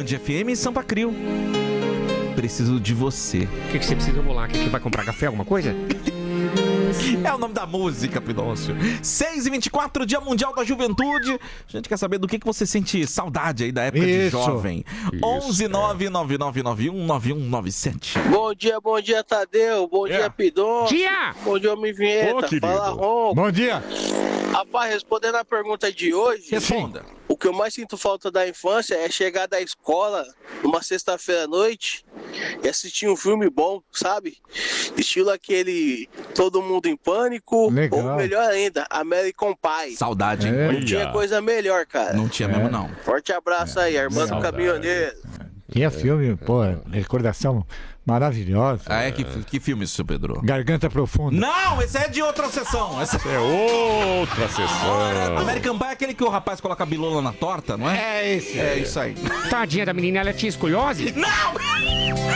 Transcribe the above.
Band FM e Sampa Crio. Preciso de você. O que você precisa? Eu vou lá. Que vai comprar café, alguma coisa? É o nome da música, Pidoncio. 6h24, Dia Mundial da Juventude. A gente quer saber do que você sente saudade aí da época de jovem. 11999919197. Bom dia, Tadeu. Bom dia, Pidoncio. Dia! Bom dia, Homem Vinheta. Fala, Ronco. Bom dia. Rapaz, respondendo a pergunta de hoje... Responda. O que eu mais sinto falta da infância é chegar da escola numa sexta-feira à noite e assistir um filme bom, sabe? Estilo aquele Todo Mundo em Pânico. Legal. Ou melhor ainda, American Pie. Saudade, hein? Não tinha coisa melhor, cara. Não tinha mesmo, não. Forte abraço aí, Armando Saudade. Caminhoneiro. Tinha filme, pô, recordação maravilhosa. Ah, que filme isso, seu Pedro? Garganta Profunda. Não, esse é de outra sessão. Essa É outra sessão. American Pie é aquele que o rapaz coloca a bilola na torta, não é? É esse. É isso aí. Tadinha da menina, ela tinha escoliose? Não!